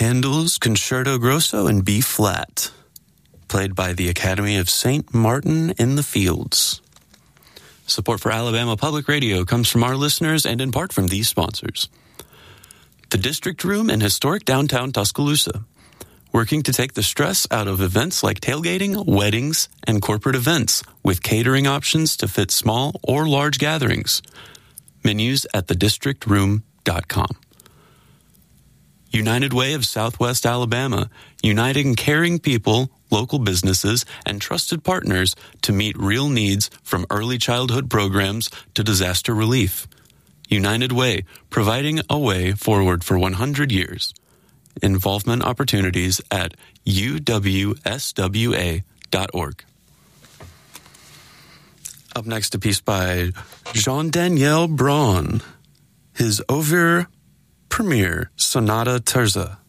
Handel's Concerto Grosso in B flat, played by the Academy of St. Martin in the Fields. Support for Alabama Public Radio comes from our listeners and in part from these sponsors. The District Room in historic downtown Tuscaloosa, working to take the stress out of events like tailgating, weddings, and corporate events with catering options to fit small or large gatherings. Menus at thedistrictroom.com. United Way of Southwest Alabama, uniting caring people, local businesses, and trusted partners to meet real needs from early childhood programs to disaster relief. United Way, providing a way forward for 100 years. Involvement opportunities at uwswa.org. Up next, a piece by Jean-Daniel Braun, his Over Premiere Sonata Terza.